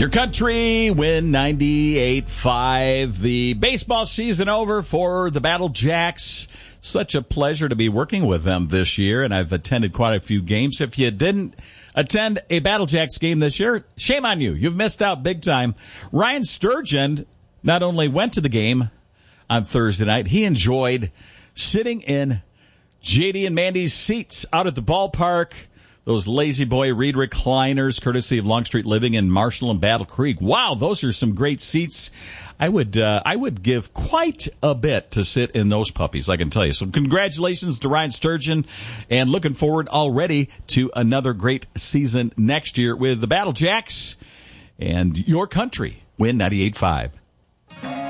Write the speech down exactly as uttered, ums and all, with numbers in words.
Your country win ninety-eight five. The baseball season over for the Battle Jacks. Such a pleasure to be working with them this year, and I've attended quite a few games. If you didn't attend a Battle Jacks game this year, shame on you. You've missed out big time. Ryan Sturgeon not only went to the game on Thursday night, he enjoyed sitting in J D and Mandy's seats out at the ballpark. Those Lazy Boy Reed recliners, courtesy of Longstreet Living in Marshall and Battle Creek. Wow, those are some great seats. I would uh, I would give quite a bit to sit in those puppies, I can tell you. So congratulations to Ryan Sturgeon, and looking forward already to another great season next year with the Battle Jacks and your country win ninety-eight five.